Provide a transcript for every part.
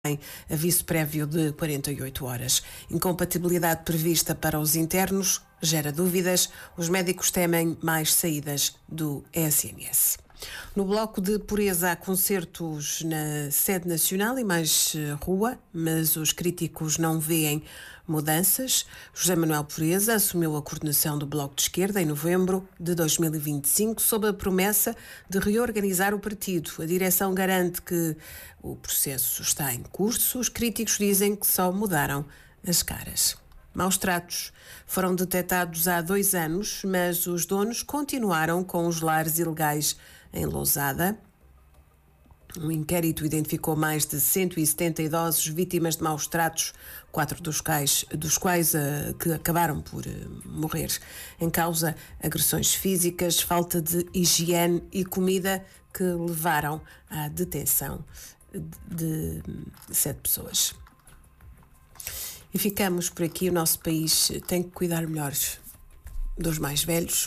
aviso prévio de 48 horas. Incompatibilidade prevista para os internos gera dúvidas. Os médicos temem mais saídas do SNS. No Bloco de Pureza há concertos na sede nacional e mais rua, mas os críticos não veem mudanças. José Manuel Pureza assumiu a coordenação do Bloco de Esquerda em novembro de 2025, sob a promessa de reorganizar o partido. A direção garante que o processo está em curso. Os críticos dizem que só mudaram as caras. Maus tratos foram detectados há 2 anos, mas os donos continuaram com os lares ilegais em Lousada. Um inquérito identificou mais de 170 idosos vítimas de maus tratos, 4 dos quais que acabaram por morrer. Em causa, agressões físicas, falta de higiene e comida que levaram à detenção de 7 pessoas. E ficamos por aqui. O nosso país tem que cuidar melhor dos mais velhos.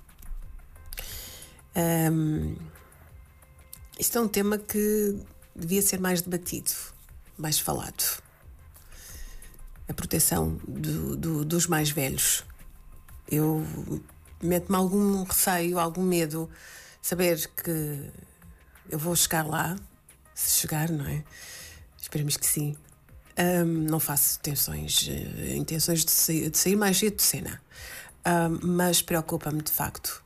Isto é um tema que devia ser mais debatido, mais falado. A proteção dos mais velhos. Eu meto-me algum receio, algum medo, saber que eu vou chegar lá, se chegar, não é? Esperemos que sim. Não faço intenções de sair mais cedo de cena, mas preocupa-me de facto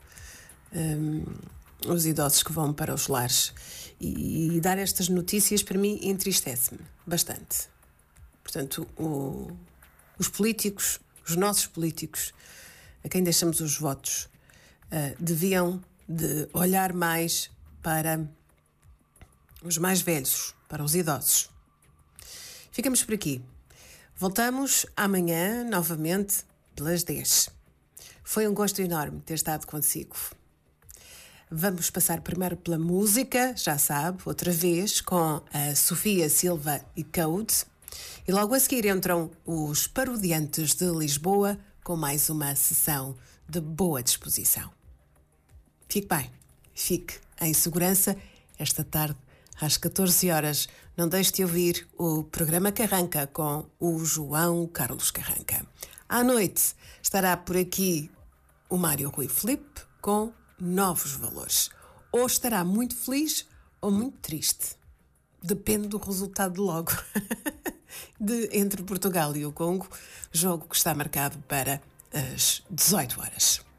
os idosos que vão para os lares, e dar estas notícias para mim entristece-me bastante. Portanto, os políticos, os nossos políticos, a quem deixamos os votos, deviam de olhar mais para os mais velhos, para os idosos. Ficamos por aqui. Voltamos amanhã, novamente, pelas 10. Foi um gosto enorme ter estado consigo. Vamos passar primeiro pela música, já sabe, outra vez, com a Sofia Silva e Code. E logo a seguir entram os Parodiantes de Lisboa com mais uma sessão de boa disposição. Fique bem, fique em segurança esta tarde. Às 14 horas, não deixe de ouvir o programa Carranca com o João Carlos Carranca. À noite estará por aqui o Mário Rui Filipe com Novos Valores. Ou estará muito feliz ou muito triste. Depende do resultado de logo. Entre Portugal e o Congo, jogo que está marcado para as 18 horas.